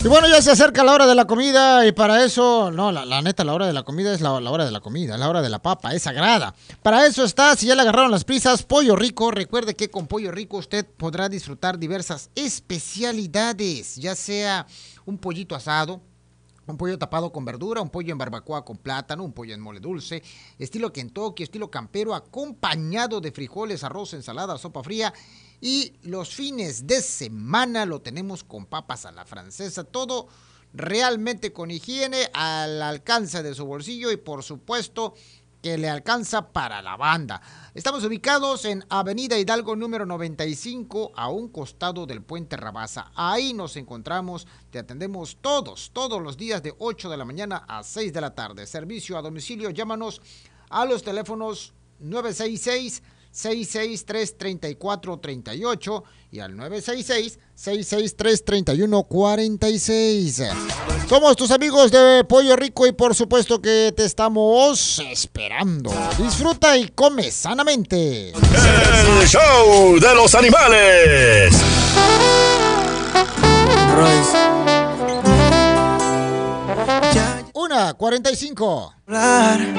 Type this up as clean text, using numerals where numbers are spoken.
Y bueno, ya se acerca la hora de la comida y para eso, no, la neta, la hora de la comida es la hora de la comida, la hora de la papa, es sagrada. Para eso está, si ya le agarraron las prisas, Pollo Rico. Recuerde que con Pollo Rico usted podrá disfrutar diversas especialidades, ya sea un pollito asado, un pollo tapado con verdura, un pollo en barbacoa con plátano, un pollo en mole dulce, estilo Kentucky, estilo campero, acompañado de frijoles, arroz, ensalada, sopa fría. Y los fines de semana lo tenemos con papas a la francesa, todo realmente con higiene, al alcance de su bolsillo y por supuesto que le alcanza para la banda. Estamos ubicados en Avenida Hidalgo número 95, a un costado del Puente Rabasa. Ahí nos encontramos, te atendemos todos los días de 8 de la mañana a 6 de la tarde. Servicio a domicilio, llámanos a los teléfonos 966-663-3438 y al 966-663-3146. Somos tus amigos de Pollo Rico y por supuesto que te estamos esperando. Disfruta y come sanamente. El show de los animales. 1:45.